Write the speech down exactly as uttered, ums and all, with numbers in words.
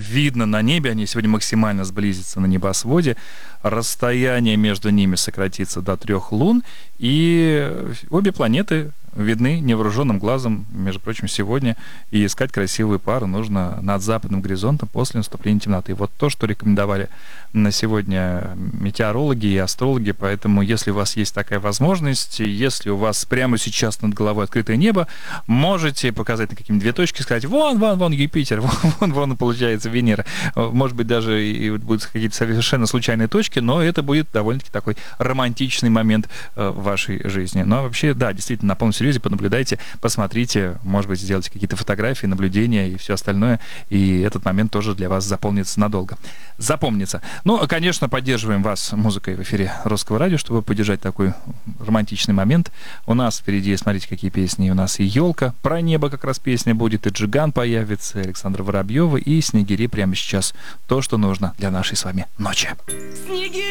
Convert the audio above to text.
видно на небе, они сегодня максимально сблизятся на небосводе, расстояние между ними сократится до трех лун, и обе планеты видны невооруженным глазом, между прочим, сегодня, и искать красивые пары нужно над западным горизонтом после наступления темноты. Вот то, что рекомендовали на сегодня метеорологи и астрологи, поэтому если у вас есть такая возможность, если у вас прямо сейчас над головой открытое небо, можете показать на какие-нибудь две точки, сказать, вон, вон, вон Юпитер, вон, вон, вон получается Венера. Может быть, даже и будут какие-то совершенно случайные точки, но это будет довольно-таки такой романтичный момент в вашей жизни. Но вообще, да, действительно, на полном серьезе понаблюдайте, посмотрите, может быть, сделайте какие-то фотографии, наблюдения и все остальное, и этот момент тоже для вас заполнится надолго. Запомнится. Ну, конечно, поддерживаем вас музыкой в эфире Русского радио, чтобы поддержать такой романтичный момент. У нас впереди, смотрите, какие песни. У нас и «Елка», про небо как раз песня будет, и «Джиган» появится, Александра Воробьева, и «Снегири» прямо сейчас. То, что нужно для нашей с вами ночи.